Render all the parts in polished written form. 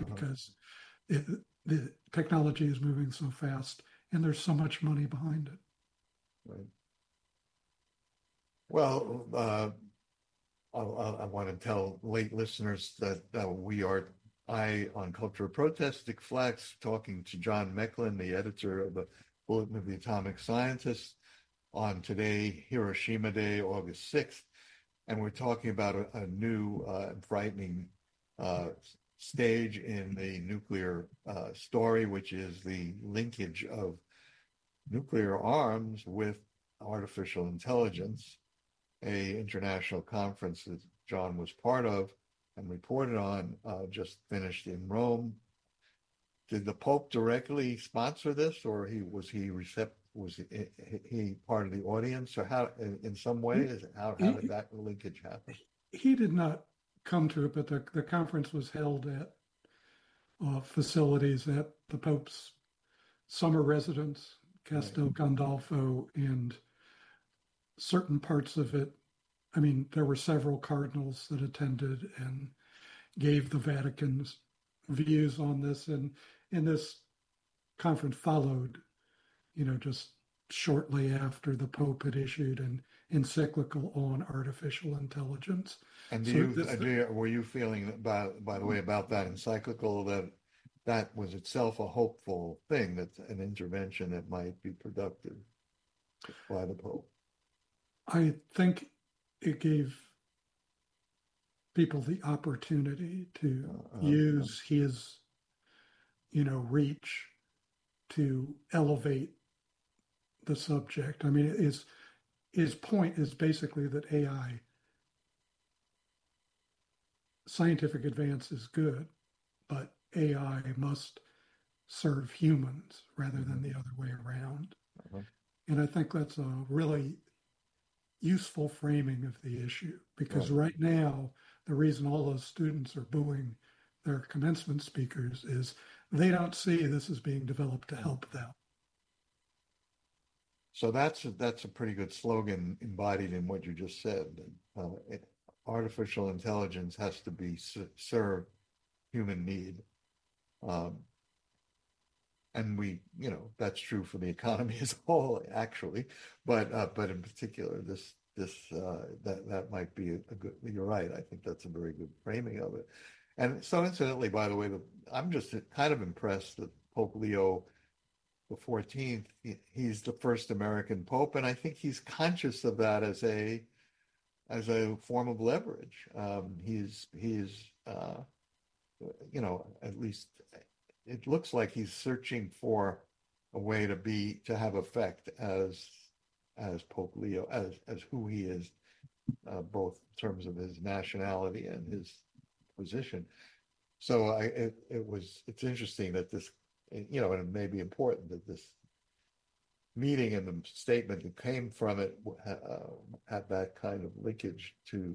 Uh-huh. because it, the technology is moving so fast and there's so much money behind it. Right. Well, I want to tell late listeners that we are, on Culture of Protest, Dick Flax, talking to John Mecklin, the editor of the Bulletin of the Atomic Scientists, on today, Hiroshima Day, August 6th. And we're talking about a new and frightening uh, stage in the nuclear story, which is the linkage of nuclear arms with artificial intelligence, a international conference that John was part of and reported on, just finished in Rome. Did the Pope directly sponsor this, or was he part of the audience, or how, in some He, ways, how did he, that linkage happen? he did not come to it, but the conference was held at facilities at the Pope's summer residence, Right. Castel Gandolfo, and certain parts of it. I mean, there were several cardinals that attended and gave the Vatican's views on this, and this conference followed, just shortly after the Pope had issued an encyclical on artificial intelligence. And So this, were you feeling about, by the way, about that encyclical, that that was itself a hopeful thing, that an intervention that might be productive by the Pope? I think it gave people the opportunity to Yeah. use his, reach to elevate the subject. I mean, his point is basically that AI, scientific advance is good, but AI must serve humans rather than Mhm. the other way around. Uh-huh. And I think that's a really useful framing of the issue because Right. right now, the reason all those students are booing their commencement speakers is they don't see this as being developed to help them. So that's a pretty good slogan embodied in what you just said. Artificial intelligence has to be serve human need, um, and that's true for the economy as a whole, actually. But in particular, that might be a good. You're right. I think that's a very good framing of it. And so, incidentally, by the way, I'm just kind of impressed that Pope Leo the 14th, he's the first American pope, and I think he's conscious of that as a form of leverage. He's at least it looks like he's searching for a way to have effect as Pope Leo, as who he is, both in terms of his nationality and his position. So it's interesting that this, and it may be important that this meeting and the statement that came from it had that kind of linkage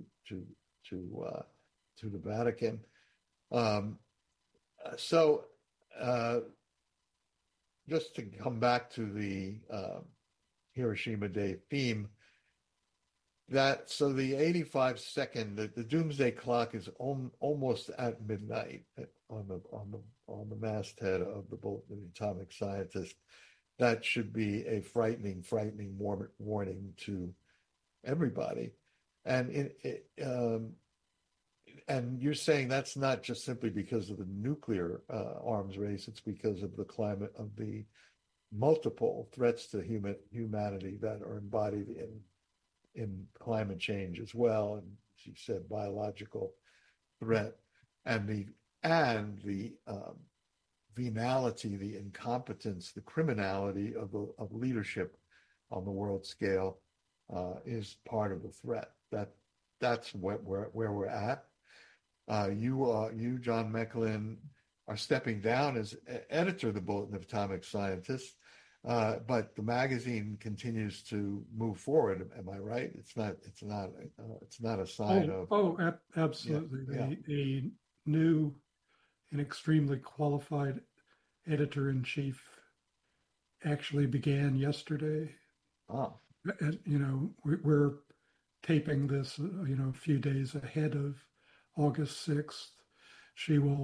to the Vatican. Um, so uh, just to come back to the Hiroshima Day theme, the 85 second, the doomsday clock is almost at midnight on the masthead of the Bulletin of the Atomic Scientist. That should be a frightening, frightening warning to everybody. And and you're saying that's not just simply because of the nuclear arms race; it's because of the climate, of the multiple threats to humanity that are embodied in climate change as well, and as you said, biological threat, and the venality, the incompetence, the criminality of leadership on the world scale is part of the threat. That's where we're at. You, John Mecklin, are stepping down as editor of the Bulletin of Atomic Scientists, but the magazine continues to move forward. Am I right? It's not a sign of. Yeah, Absolutely. yeah. A new and extremely qualified editor in chief actually began yesterday. Ah. And, we're taping this, a few days ahead of August 6th. She will